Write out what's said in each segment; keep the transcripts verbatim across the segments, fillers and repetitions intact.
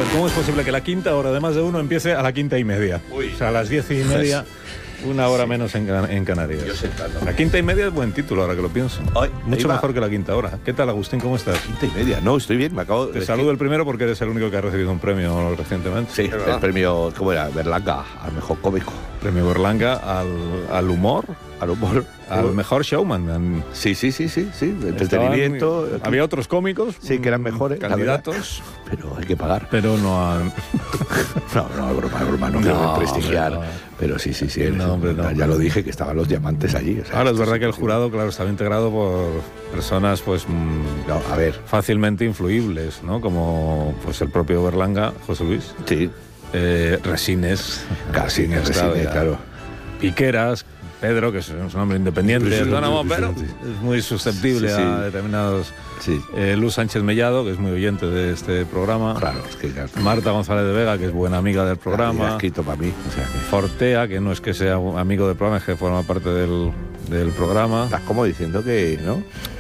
ver, ¿cómo es posible que la quinta hora de más de uno empiece a la quinta y media? Uy. O sea, a las diez y media, una hora sí. menos en, en Canarias. Yo sentando. La quinta y media es buen título, ahora que lo pienso. Ay, Mucho mejor que la quinta hora. ¿Qué tal, Agustín? ¿Cómo estás? Quinta y media. No, estoy bien. Me acabo. Te saludo el primero porque eres el único que ha recibido un premio recientemente. Sí, el premio, ¿cómo era? Berlanga, al mejor cómico. Premio Berlanga al, al humor. Al humor. Al mejor showman. Sí, sí, sí, sí, sí. Entretenimiento. Estaban, había otros cómicos. Sí, que eran mejores. Candidatos. Pero hay que pagar. Pero no han. no, no, es broma, es broma. No, no quiero prestigiar. Hombre, no. Pero sí, sí, sí. No, hombre, no. Ya lo dije, que estaban los diamantes allí. O sea, ahora es verdad que el jurado, claro, estaba integrado por personas, pues. No, a ver. Fácilmente influibles, ¿no? Como pues el propio Berlanga, José Luis. Sí. Eh, Resines. Resines, Resines, claro. Piqueras. Pedro, que es un hombre independiente, sí, sí, autónomo, sí, sí, pero sí, sí. es muy susceptible sí, sí. a determinados... Sí. Eh, Luz Sánchez Mellado, que es muy oyente de este programa. Claro, es que claro. Marta González de Vega, que es buena amiga del programa. Ha escrito para mí. O sea, que... Fortea, que no es que sea amigo del programa, es que forma parte del, del programa. Estás como diciendo que, ¿no?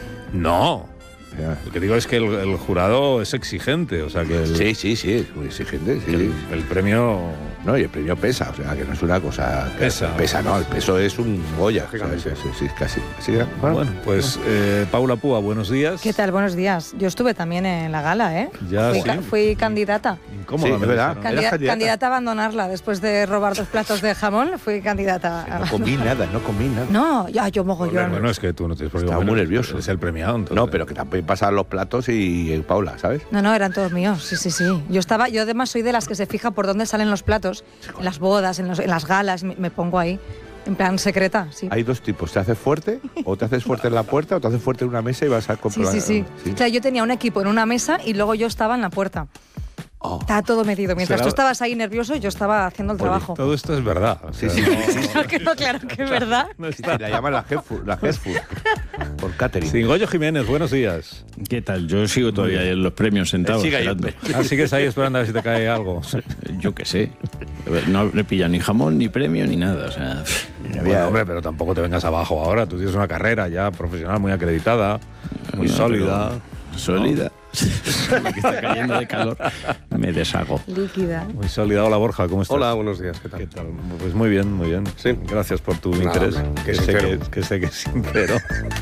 No. Ya. Lo que digo es que el, el jurado es exigente, o sea que... El, sí, sí, sí, es muy exigente. Sí. El, el premio... No, y el premio pesa, o sea, que no es una cosa... Pesa. Pesa, no, el peso es un Goya. O sea, sí, sí, sí, casi. Así que, bueno, bueno, pues eh, Paula Púa, buenos días. ¿Qué tal? Buenos días. Yo estuve también en la gala, ¿eh? Ya, fui, sí. ca fui candidata. Incómoda, sí, es verdad. Candida candidata. candidata a abandonarla después de robar dos platos de jamón. Fui candidata. Sí, no comí nada, no comí nada. No, ya yo mogollón. Bueno, bueno, es que tú no tienes por qué. Estaba muy nervioso. Es el premiado, entonces. No, pero que también pasan los platos y eh, Paula, ¿sabes? No, no, eran todos míos. Sí, sí, sí. Yo estaba, yo además soy de las que se fija por dónde salen los platos, en las bodas, en, los, en las galas, me, me pongo ahí. En plan secreta, sí. Hay dos tipos, te haces fuerte, o te haces fuerte en la puerta, o te haces fuerte en una mesa y vas a comprobar. Sí, sí, sí, sí. O sea, yo tenía un equipo en una mesa y luego yo estaba en la puerta. Oh. Estaba todo medido. Mientras ¿Será? tú estabas ahí nervioso, yo estaba haciendo el Oye, trabajo. Todo esto es verdad. O sea, sí, sí, no... sí, sí. Claro que no, claro que es verdad. No está. La llaman la jefa, la jefa, por catering. Sí, Goyo Jiménez, buenos días. ¿Qué tal? Yo sigo todavía en los premios sentados. Siga esperando. Ah, sigues ahí esperando a ver si te cae algo. Yo qué sé. No le pillan ni jamón, ni premio, ni nada. O sea, bueno, hombre, pero tampoco te vengas abajo ahora. Tú tienes una carrera ya profesional muy acreditada, muy no, sólida. Sólida. Me está cayendo de calor, me deshago. Líquida. Muy sólida. Hola, Borja, ¿cómo estás? Hola, buenos días, ¿qué tal? ¿Qué tal? Pues muy bien, muy bien. Sí. Gracias por tu Nada, interés. Hombre, que, que, sé sincero. que, que sé que es sincero.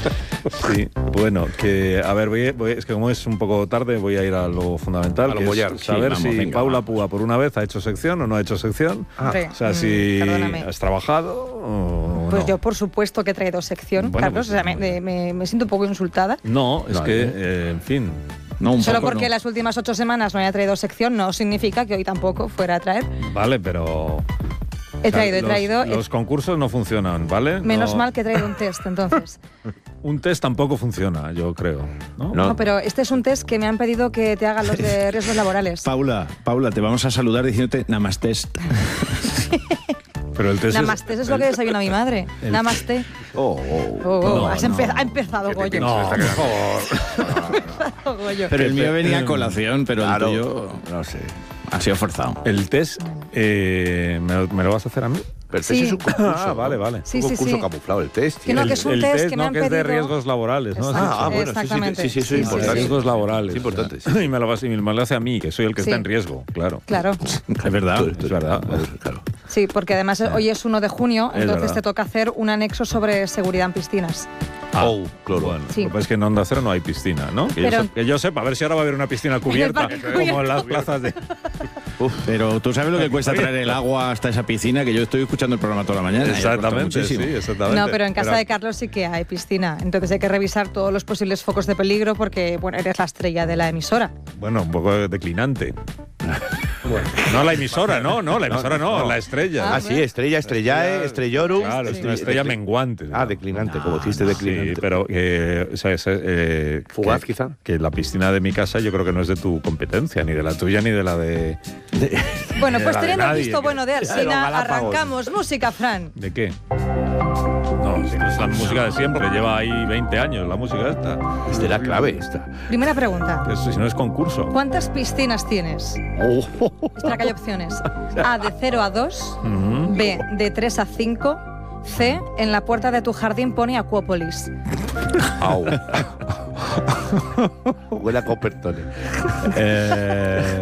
Sí, bueno, que a ver, voy, voy, es que como es un poco tarde, voy a ir a lo fundamental, a lo que mollar. es saber sí, vamos, si venga, Paula vamos. Púa por una vez ha hecho sección o no ha hecho sección. Ah. O sea, si Perdóname. has trabajado o Pues no. yo, por supuesto, que he traído sección, Bueno, Carlos. pues, o sea, me, me, me siento un poco insultada. No, es No, que, ¿eh? eh, en fin... No, un Solo poco porque no. las últimas ocho semanas no haya traído sección no significa que hoy tampoco fuera a traer. Vale, pero... He traído, o sea, he traído... Los, los concursos no funcionan, ¿vale? Menos no, mal que he traído un test, entonces. Un test tampoco funciona, yo creo. ¿no? No. No, pero este es un test que me han pedido que te hagan los de riesgos laborales. Paula, Paula, te vamos a saludar diciéndote Namastest. Pero el test Namaste, eso es lo que desayuna mi madre. el- Namaste. Oh, oh. Oh, oh, No, has no. empe- ha empezado Goyo. No, por favor. Oh, Goyo. Pero el mío venía a eh, colación, pero Claro, el tuyo no sé. ha sido forzado. El test, eh, ¿me, lo, me lo vas a hacer a mí? Pero el test Sí. es un concurso. Ah, vale, ¿no? vale. Sí, un sí, concurso sí. camuflado, el test. Que no, el, que es un el test test que me no, han que es de pedido. riesgos laborales, ¿no? Exacto. Ah, ah, bueno, sí, sí, Exactamente. sí, sí, eso es Sí, sí, importante. Riesgos laborales. Es importante, o sea. sí. Y me lo, vas, y me lo hace a mí, que soy el que Sí. está en riesgo, claro. Claro. Es verdad. Tú- tú- es verdad. Claro. Sí, porque además hoy es uno de junio, Es entonces verdad. te toca hacer un anexo sobre seguridad en piscinas. Ah, Oh, claro. Bueno, Sí. lo que pasa es que en Onda Cero no hay piscina, ¿no? Que, Pero- yo, se- que yo sepa, a ver si ahora va a haber una piscina cubierta, parque como cubierto. en las plazas de... Pero tú sabes lo que cuesta traer el agua hasta esa piscina, que yo estoy escuchando el programa toda la mañana. y me cuesta Exactamente, sí, muchísimo. exactamente. No, pero en casa de Carlos sí que hay piscina, entonces hay que revisar todos los posibles focos de peligro porque, bueno, eres la estrella de la emisora. Bueno, un poco declinante. Bueno, no la emisora, no, no, la emisora no, no. la estrella. Ah, sí, estrella, estrellae, estrellorum. Claro, es Sí. una estrella Decli- menguante. Ah, declinante, como dijiste, declinante. Sí, pero eh, o sea, es, eh, Fugaz, que, quizá. Que la piscina de mi casa yo creo que no es de tu competencia, ni de la tuya, ni de la de... Bueno, De pues la de teniendo nadie, visto que- bueno de de los Alsina, Galápagos. arrancamos música, Fran. ¿De qué? No, si no es la música de siempre, lleva ahí veinte años la música esta. Es de la clave esta. Primera pregunta. Eso, si no es concurso. ¿Cuántas piscinas tienes? Espera que hay opciones. A, de cero a dos. Ujú. B, de tres a cinco. C, en la puerta de tu jardín pone Acuópolis. Au. Huele a Coppertone. Eh,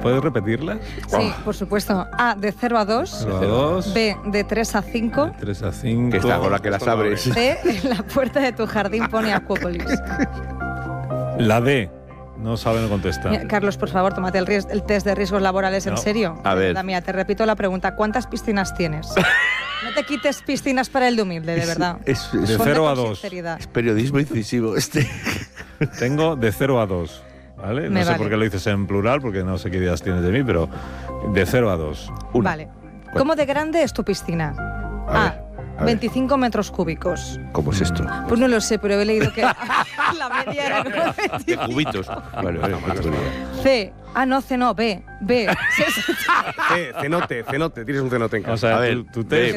¿Puedes repetirlas? Sí, por supuesto. A, de cero a dos. cero a dos. B, de tres a cinco. tres a cinco. Que está con la que las abres. C, en la puerta de tu jardín pone Acuópolis. La D. No saben contestar. Mira, Carlos, por favor, tómate el, ries- el test de riesgos laborales en No. serio. A ver. Mira, te repito la pregunta. ¿Cuántas piscinas tienes? No te quites piscinas para el de humilde, de verdad. Es, es- De Responde cero a con dos. sinceridad. es periodismo incisivo este. Tengo de cero a dos. ¿Vale? No Me sé vale. por qué lo dices en plural, porque no sé qué ideas tienes de mí, pero de cero a dos. Una. Vale. ¿Cómo de grande es tu piscina? A A, ver, a ver. veinticinco metros cúbicos. ¿Cómo es esto? Pues no lo sé, pero he leído que la media era como De veinticinco. cubitos. Vale, vale, categoría. C, ah, no, C no, B, B. C, cenote, cenote. Tienes un cenote en casa. O sea, A ver, tú, tú te...